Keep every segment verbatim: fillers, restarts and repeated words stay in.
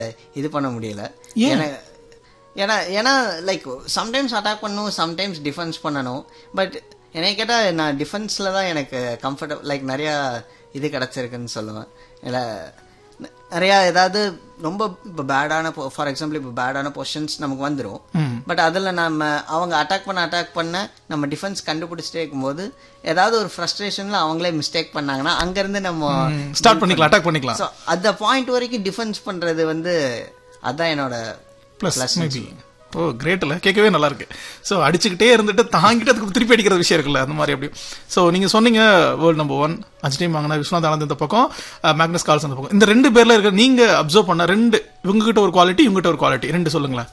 இது பண்ண முடியல. ஏன்னா ஏன்னா லைக் சம்டைம்ஸ் அட்டாக் பண்ணணும், சம்டைம்ஸ் டிஃபென்ஸ் பண்ணணும். பட் என்னை கேட்டால் நான் டிஃபென்ஸில் தான் எனக்கு கம்ஃபர்டபுள், லைக் நிறையா இது கிடச்சிருக்குன்னு சொல்லுவேன். இல்லை நிறையா ஏதாவது ரொம்ப இப்போ பேடான, ஃபார் எக்ஸாம்பிள் இப்போ பேடான பொசிஷன்ஸ் நமக்கு வந்துடும். பட் அதில் நம்ம அவங்க அட்டாக் பண்ண அட்டாக் பண்ண நம்ம டிஃபென்ஸ் கண்டுபிடிச்சிட்டே இருக்கும்போது ஏதாவது ஒரு ஃப்ரஸ்ட்ரேஷனில் அவங்களே மிஸ்டேக் பண்ணாங்கன்னா அங்கேருந்து நம்ம ஸ்டார்ட் பண்ணிக்கலாம், அட்டாக் பண்ணிக்கலாம். ஸோ அந்த பாயிண்ட் வரைக்கும் டிஃபென்ஸ் பண்ணுறது வந்து அதுதான் என்னோட ப்ளஸ் மேபி. ஓ கிரேட்ல, கேட்கவே நல்லா இருக்கு. ஸோ அடிச்சுக்கிட்டே இருந்துட்டு தாங்கிட்டு அதுக்கு திருப்பி அடிக்கிற விஷயம் இருக்குல்ல, அந்த மாதிரி அப்படி. ஸோ நீங்க சொன்னீங்க வேர்ல்டு நம்பர் ஒன் அஞ்சு டைம் வாங்கினா விஸ்வநாத் ஆனந்த் இந்த பக்கம், மேக்னஸ் கால்சன் இந்த பக்கம். இந்த ரெண்டு பேர்ல இருக்க நீங்க அப்சர்வ் பண்ண ரெண்டு, இவங்ககிட்ட ஒரு குவாலிட்டி இவங்ககிட்ட ஒரு குவாலிட்டி, ரெண்டு சொல்லுங்களேன்.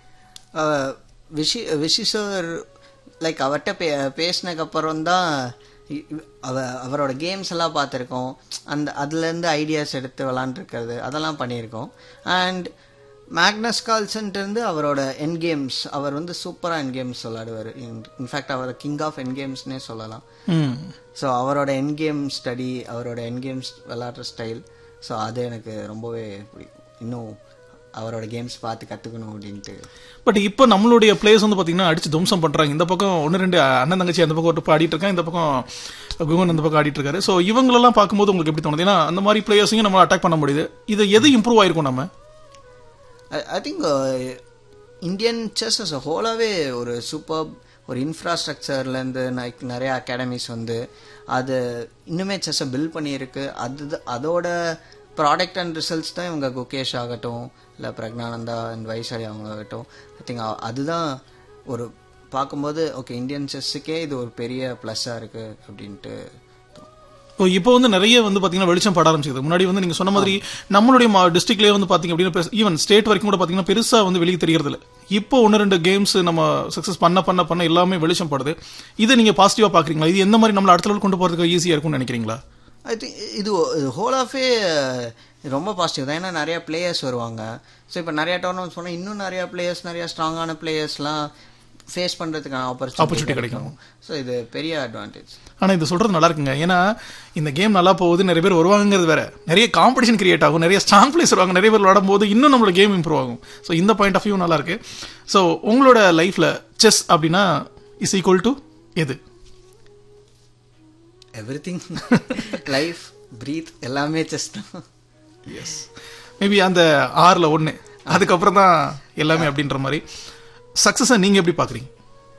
விஷி விஷி சார் லைக் அவர்கிட்ட பே பேசினதுக்கப்புறம் தான் அவ அவரோட கேம்ஸ் எல்லாம் பார்த்துருக்கோம். அந்த அதுலேருந்து ஐடியாஸ் எடுத்து விளாண்டுருக்கிறது அதெல்லாம் பண்ணியிருக்கோம். அண்ட் மேக்னஸ் கால்சன்ட்டு இருந்து அவரோட என் கேம்ஸ், அவர் வந்து சூப்பராக என் games விளாடுவார். In fact our king of n கேம்ஸ்னே சொல்லலாம். ஸோ அவரோட என் கேம் ஸ்டடி, அவரோட என் கேம்ஸ் விளாடுற ஸ்டைல், ஸோ அது எனக்கு ரொம்பவே பிடிக்கும். இன்னும் அவரோட கேம்ஸ் பார்த்து கற்றுக்கணும் அப்படின்ட்டு. பட் இப்போ நம்மளுடைய பிளேயர்ஸ் வந்து பார்த்தீங்கன்னா அடிச்சு துவம்சம் பண்ணுறாங்க. இந்த பக்கம் ஒன்று ரெண்டு அண்ணன் தங்கச்சி அந்த பக்கம் ஒரு ஆடிட்டு இருக்காங்க, இந்த பக்கம் குகன் அந்த பக்கம் ஆடிட்டு இருக்காரு. ஸோ இவங்களெல்லாம் பார்க்கும்போது உங்களுக்கு எப்படி தோணுது? ஏன்னா அந்த மாதிரி பிளேயர்ஸையும் நம்ம அட்டாக் பண்ண முடியுது. இது எது இம்ப்ரூவ் ஆயிருக்கும் நம்ம? I think Indian chess as a ஹோலாகவே ஒரு சூப்பர் ஒரு இன்ஃப்ராஸ்ட்ரக்சர்லேருந்து நிறைய அகாடமிஸ் வந்து அது இன்னுமே செஸ்ஸை பில்ட் பண்ணியிருக்கு. அது அதோட ப்ராடக்ட் அண்ட் ரிசல்ட்ஸ் தான் இவங்க குகேஷ் ஆகட்டும், இல்லை பிரக்னானந்தா அண்ட் வைசாலி அவங்க ஆகட்டும். ஐ திங்க் அதுதான் ஒரு பார்க்கும்போது ஓகே இந்தியன் செஸ்ஸுக்கே இது ஒரு பெரிய ப்ளஸ்ஸாக இருக்குது அப்படின்ட்டு. இப்போ வந்து நிறைய வந்து பாத்தீங்கன்னா வெளிச்சம் பட ஆரம்பிச்சது. முன்னாடி வந்து நீங்க சொன்ன மாதிரி நம்மளுடைய டிஸ்ட்ரிக்ட்லயே வந்து பாத்தீங்க அப்படின்னா ஈவன் ஸ்டேட் வரைக்கும் கூட பாத்தீங்கன்னா பெருசா வந்து வெளியே தெரியறது இல்லை. இப்போ ஒன்னு ரெண்டு கேம்ஸ் நம்ம சக்சஸ் பண்ண பண்ண பண்ண எல்லாமே வெளிச்சம் படுது. இதை நீங்க பாசிட்டிவா பாக்குறீங்களா? இது எந்த மாதிரி நம்மள அடுத்த லெவல் கொண்டு போறதுக்கு ஈஸியா இருக்கும்னு நினைக்கிறீங்களா? ஐ திங்க் இது ஹோல் ஆஃபே ரொம்ப பாசிட்டிவ் தான். ஏன்னா நிறைய பிளேயர்ஸ் வருவாங்க. ஸோ இப்போ நிறைய டோர்னமெண்ட்ஸ் போனால் இன்னும் நிறைய பிளேயர்ஸ், நிறைய ஸ்ட்ராங்கான பிளேயர்ஸ்லாம் ஃபேஸ் பண்ணுறதுக்கான ஆப்பர்ச்சுனிட்டி கிடைக்கும். ஸோ இது பெரிய அட்வான்டேஜ். ஆனால் இது சொல்கிறது நல்லா இருக்குங்க. ஏன்னா இந்த கேம் நல்லா போகுது, நிறைய பேர் வருவாங்கிறது வேற, நிறைய காம்படிஷன் கிரியேட் ஆகும், நிறைய ஸ்ட்ராங் பிளேயர்ஸ் வருவாங்க, நிறைய பேர் விளையாடும் போது இன்னும் நம்மளோட கேம் இம்ப்ரூவ் ஆகும். ஸோ இந்த பாயிண்ட் ஆஃப் வியூ நல்லா இருக்கு. ஸோ உங்களோட லைஃப்பில் செஸ் அப்படின்னா இஸ் ஈக்குவல் டு எது? எவ்ரிதிங். லைஃப், பிரீத் எல்லாமே செஸ் தான். எஸ், மேபி அந்த ஆறில் ஒன்று, அதுக்கப்புறம் தான் எல்லாமே அப்படின்ற மாதிரி. சக்ஸஸை நீங்கள் எப்படி பார்க்குறீங்க?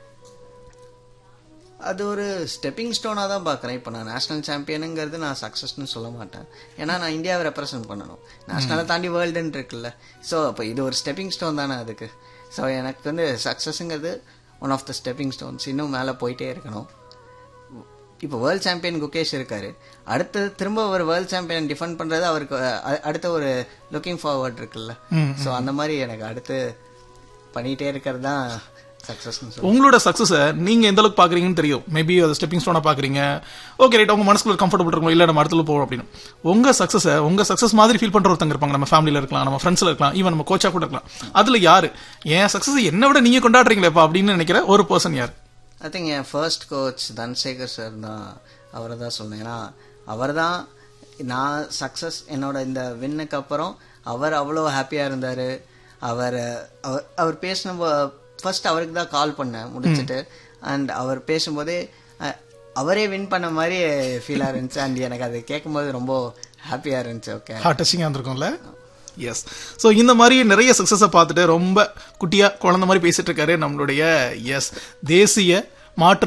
அது ஒரு ஸ்டெப்பிங் ஸ்டோனாக தான் பார்க்குறேன். இப்போ நான் நேஷனல் சாம்பியனுங்கிறது நான் சக்ஸஸ்ன்னு சொல்ல மாட்டேன். ஏன்னா நான் இந்தியாவை ரெப்ரசன்ட் பண்ணணும். நேஷனலை தாண்டி வேர்ல்டுன்னு இருக்குல்ல. ஸோ அப்போ இது ஒரு ஸ்டெப்பிங் ஸ்டோன் தானே அதுக்கு. ஸோ எனக்கு வந்து சக்ஸஸ்ங்கிறது one of the stepping stones. இன்னும் மேலே போயிட்டே இருக்கணும். இப்போ வேர்ல்டு சாம்பியன் குகேஷ் இருக்காரு, அடுத்து திரும்ப ஒரு வேர்ல்டு சாம்பியன் டிஃபெண்ட் பண்ணுறது அவருக்கு அடுத்த ஒரு லுக்கிங் ஃபார்வர்ட் இருக்குல்ல. ஸோ அந்த மாதிரி எனக்கு அடுத்து பண்ணிகிட்டே இருக்கிறது தான் சக்ஸஸ். உங்களோட சக்ஸஸை நீங்க எந்த அளவுக்கு பாக்குறீங்கன்னு தெரியும். மேபி அது ஸ்டெப்பிங் ஸ்டோனா பாக்குறீங்க, ஓகே ரைட், உங்க மனசுக்குள்ள கம்ஃபர்டபுள் இருக்கும், இல்ல நம்ம அடுத்த போவோம் அப்படின்னு. உங்க சக்ஸஸை உங்க சக்ஸஸ் மாதிரி ஃபீல் பண்ற ஒருத்தங்க இருப்பாங்க. நம்ம ஃபேமிலியில இருக்கலாம், நம்ம ஃப்ரெண்ட்ஸ்ல இருக்கலாம், ஈவன் நம்ம கோச்சா கூட இருக்கலாம். அதுல யாரு என் சக்ஸஸ் என்ன விட நீங்க கொண்டாடுறீங்களேப்பா அப்படின்னு நினைக்கிற ஒரு பர்சன் யார்? I think N first coach தன்சேகர் sir தான். அவரை தான் சொன்னேன். ஏன்னா அவர் தான் நான் சக்ஸஸ் என்னோட இந்த வின்னுக்கு அப்புறம் அவர் அவ்வளோ ஹாப்பியாக இருந்தார். அவர் அவர் அவர் பேசின ஃபர்ஸ்ட் அவருக்கு தான் கால் பண்ணேன் முடிச்சுட்டு. அண்ட் அவர் பேசும்போதே அவரே வின் பண்ண மாதிரி ஃபீலாக இருந்துச்சு. அண்ட் எனக்கு அது கேட்கும்போது ரொம்ப ஹாப்பியாக இருந்துச்சு. ஓகே, டச்சிங்காக இருந்திருக்கும்ல. எஸ், ஸோ இந்த மாதிரி நிறைய சக்ஸஸை பார்த்துட்டு ரொம்ப குட்டியாக குழந்தை மாதிரி பேசிட்டு இருக்காரு நம்மளுடைய எஸ் தேசிய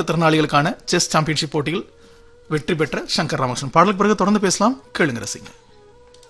மாற்றுத்திறனாளிகளுக்கான செஸ் சாம்பியன்ஷிப் போட்டியில் வெற்றி பெற்ற சங்கர் ராமகிருஷ்ணன். பாடலுக்கு பிறகு தொடர்ந்து பேசலாம், கேளுங்க ரசிங்க.